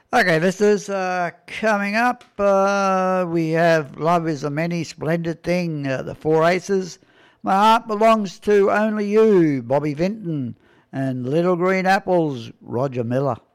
Okay, listeners, coming up, we have Love is a Many Splendid Thing, the Four Aces, My Heart Belongs to Only You, Bobby Vinton, and Little Green Apples, Roger Miller.